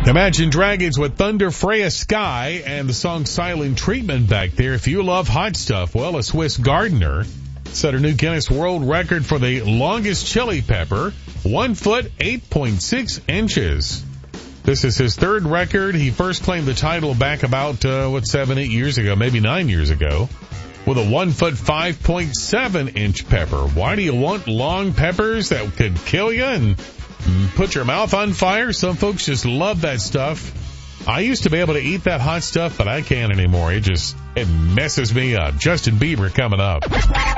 Imagine Dragons with Thunder Freya Sky and the song Silent Treatment back there. If you love hot stuff, well, a Swiss gardener set a new Guinness World Record for the longest chili pepper, 1 foot 8.6 inches. This is his third record. He first claimed the title back about, 7-8 years ago, maybe 9 years ago, with a 1 foot 5.7 inch pepper. Why do you want long peppers that could kill you and put your mouth on fire? Some folks just love that stuff. I used to be able to eat that hot stuff, but I can't anymore. It messes me up. Justin Bieber coming up.